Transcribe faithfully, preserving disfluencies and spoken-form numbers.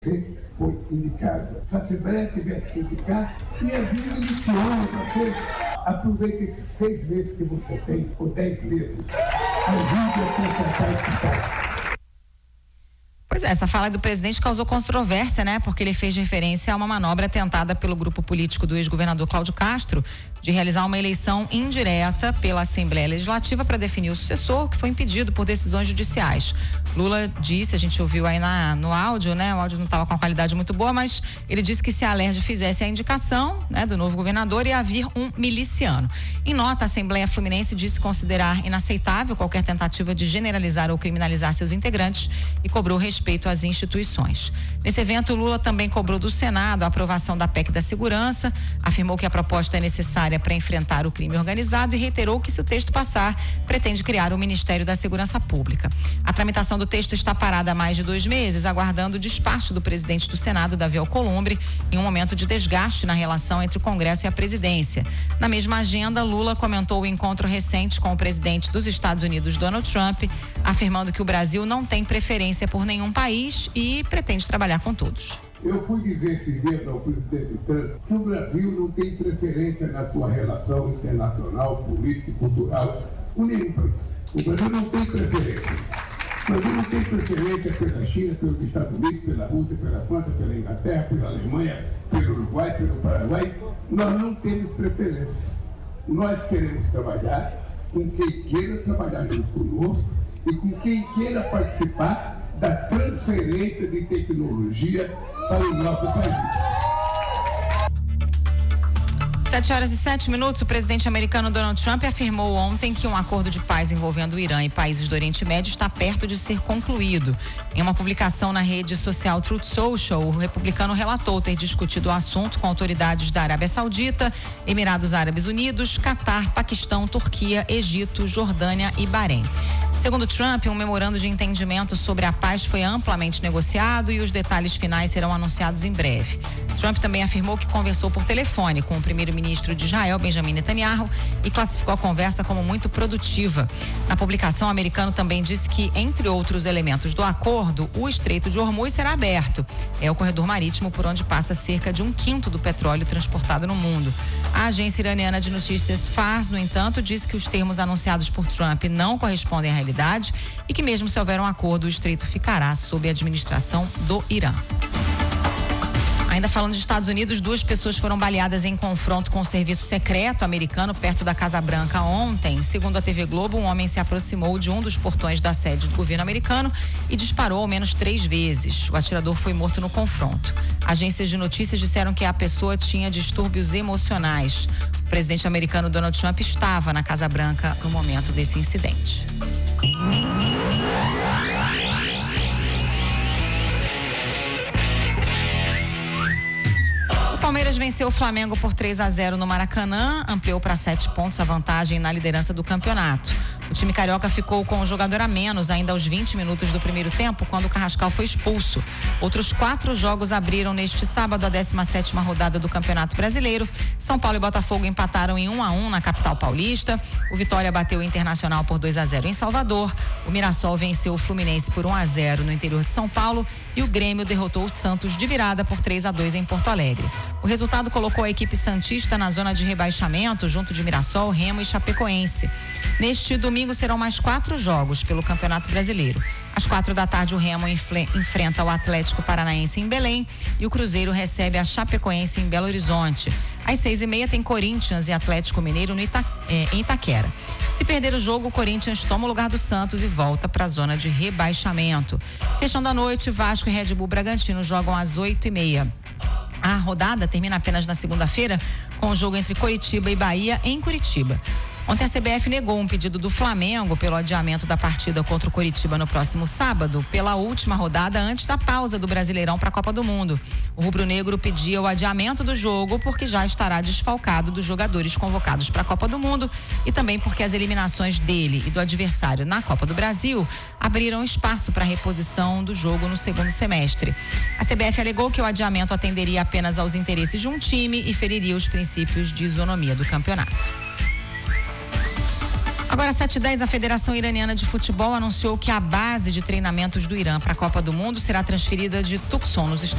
Você foi indicado. Se a Assembleia tivesse que indicar, ia vir um miliciano para você. Aproveite esses seis meses que você tem, ou dez meses. Ajude a consertar esse país. Pois é, essa fala do presidente causou controvérsia, né? Porque ele fez referência a uma manobra tentada pelo grupo político do ex-governador Cláudio Castro de realizar uma eleição indireta pela Assembleia Legislativa para definir o sucessor, que foi impedido por decisões judiciais. Lula disse, a gente ouviu aí na, no áudio, né? O áudio não estava com uma qualidade muito boa, mas ele disse que se a Alerj fizesse a indicação, né, do novo governador, ia vir um miliciano. Em nota, a Assembleia Fluminense disse considerar inaceitável qualquer tentativa de generalizar ou criminalizar seus integrantes e cobrou respeito às instituições. Nesse evento, Lula também cobrou do Senado a aprovação da P E C da Segurança, afirmou que a proposta é necessária para enfrentar o crime organizado e reiterou que, se o texto passar, pretende criar o Ministério da Segurança Pública. A tramitação do texto está parada há mais de dois meses, aguardando o despacho do presidente do Senado, Davi Alcolumbre, em um momento de desgaste na relação entre o Congresso e a presidência. Na mesma agenda, Lula comentou o encontro recente com o presidente dos Estados Unidos, Donald Trump, afirmando que o Brasil não tem preferência por nenhum país e pretende trabalhar com todos. Eu fui dizer esses dias ao presidente Trump que o Brasil não tem preferência na sua relação internacional, política e cultural com nenhum país. O Brasil não tem preferência. O Brasil não tem preferência pela China, pelos Estados Unidos, pela Rússia, pela França, pela Inglaterra, pela Alemanha, pelo Uruguai, pelo Paraguai. Nós não temos preferência. Nós queremos trabalhar com quem queira trabalhar junto conosco e com quem queira participar da transferência de tecnologia para o nosso país. Sete horas e sete minutos, o presidente americano Donald Trump afirmou ontem que um acordo de paz envolvendo o Irã e países do Oriente Médio está perto de ser concluído. Em uma publicação na rede social Truth Social, o republicano relatou ter discutido o assunto com autoridades da Arábia Saudita, Emirados Árabes Unidos, Catar, Paquistão, Turquia, Egito, Jordânia e Bahrein. Segundo Trump, um memorando de entendimento sobre a paz foi amplamente negociado e os detalhes finais serão anunciados em breve. Trump também afirmou que conversou por telefone com o primeiro-ministro de Israel, Benjamin Netanyahu, e classificou a conversa como muito produtiva. Na publicação, o americano também disse que, entre outros elementos do acordo, o Estreito de Hormuz será aberto. É o corredor marítimo por onde passa cerca de um quinto do petróleo transportado no mundo. A agência iraniana de notícias Fars, no entanto, disse que os termos anunciados por Trump não correspondem à realidade e que, mesmo se houver um acordo, o estreito ficará sob a administração do Irã. Ainda falando dos Estados Unidos, duas pessoas foram baleadas em confronto com o serviço secreto americano perto da Casa Branca ontem. Segundo a T V Globo, um homem se aproximou de um dos portões da sede do governo americano e disparou ao menos três vezes. O atirador foi morto no confronto. Agências de notícias disseram que a pessoa tinha distúrbios emocionais. O presidente americano Donald Trump estava na Casa Branca no momento desse incidente. O Palmeiras venceu o Flamengo por três a zero no Maracanã, ampliou para sete pontos a vantagem na liderança do campeonato. O time carioca ficou com um jogador a menos ainda aos vinte minutos do primeiro tempo, quando o Carrascal foi expulso. Outros quatro jogos abriram neste sábado a décima sétima rodada do Campeonato Brasileiro. São Paulo e Botafogo empataram em um a um na capital paulista. O Vitória bateu o Internacional por dois a zero em Salvador. O Mirassol venceu o Fluminense por um a zero no interior de São Paulo e o Grêmio derrotou o Santos de virada por três a dois em Porto Alegre. O resultado colocou a equipe santista na zona de rebaixamento, junto de Mirassol, Remo e Chapecoense. Neste domingo serão mais quatro jogos pelo Campeonato Brasileiro. Às quatro da tarde, o Remo enfrenta o Atlético Paranaense em Belém e o Cruzeiro recebe a Chapecoense em Belo Horizonte. Às seis e meia tem Corinthians e Atlético Mineiro no Ita, eh, em Itaquera. Se perder o jogo, o Corinthians toma o lugar do Santos e volta para a zona de rebaixamento. Fechando a noite, Vasco e Red Bull Bragantino jogam às oito e meia. A rodada termina apenas na segunda-feira com o jogo entre Coritiba e Bahia em Curitiba. Ontem a C B F negou um pedido do Flamengo pelo adiamento da partida contra o Coritiba no próximo sábado, pela última rodada antes da pausa do Brasileirão para a Copa do Mundo. O rubro-negro pedia o adiamento do jogo porque já estará desfalcado dos jogadores convocados para a Copa do Mundo e também porque as eliminações dele e do adversário na Copa do Brasil abriram espaço para a reposição do jogo no segundo semestre. A C B F alegou que o adiamento atenderia apenas aos interesses de um time e feriria os princípios de isonomia do campeonato. Agora Agora, sete e dez, a Federação Iraniana de Futebol anunciou que a base de treinamentos do Irã para a Copa do Mundo será transferida de Tucson, nos Estados Unidos.